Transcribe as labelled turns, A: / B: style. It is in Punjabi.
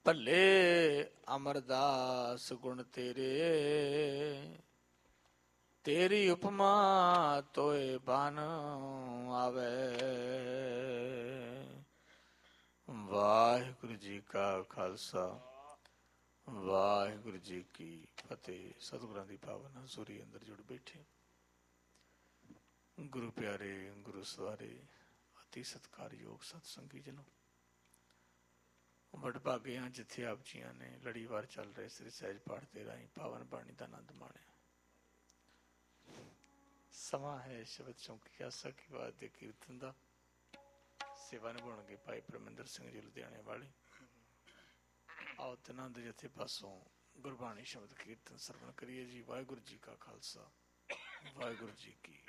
A: ਭੱਲੇ ਅਮਰਦਾਸ ਗੁਣ ਤੇਰੇ, ਤੇਰੀ ਉਪਮਾ ਤੋਏ ਬਨ ਆਵੇ। ਵਾਹਿਗੁਰੂ ਜੀ ਕਾ ਖਾਲਸਾ, ਵਾਹਿਗੁਰੂ ਜੀ ਕੀ ਫਤਿਹ। ਸਤਿਗੁਰਾਂ ਦੀ ਪਾਵਨ ਹਜ਼ੂਰੀ ਅੰਦਰ ਜੁੜ ਬੈਠੇ ਗੁਰੂ ਪਿਆਰੇ, ਗੁਰੂ ਸਵਾਰੇ, ਅਤੀ ਸਤਿਕਾਰਯੋਗ ਸਤਸੰਗੀ ਜਨੋ, ਵਡਭਾਗੇ ਹਾਂ ਜਿੱਥੇ ਆਪ ਜੀਆਂ ਨੇ ਲੜੀਵਾਰ ਚੱਲ ਰਹੇ ਸ੍ਰੀ ਸਹਿਜ ਪਾਠ ਦੇ ਰਾਹੀਂ ਪਾਵਨ ਬਾਣੀ ਦਾ ਆਨੰਦ ਮਾਣਿਆ। ਸਮਾਂ ਹੈ ਸ਼ਬਦ ਚੌਂਕੀ ਆਸਾ ਕੀ ਬਾਤ ਦੇ ਕੀਰਤਨ ਦਾ। ਸੇਵਾ ਨਿਭਾਉਣਗੇ ਭਾਈ ਪਰਮਿੰਦਰ ਸਿੰਘ ਜੀ ਲੁਧਿਆਣੇ ਵਾਲੇ। ਆਓ ਤਨੰਦ ਜਥੇ ਪਾਸੋਂ ਗੁਰਬਾਣੀ ਸ਼ਬਦ ਕੀਰਤਨ ਸਰਵਣ ਕਰੀਏ ਜੀ। ਵਾਹਿਗੁਰੂ ਜੀ ਕਾ ਖਾਲਸਾ, ਵਾਹਿਗੁਰੂ ਜੀ ਕੀ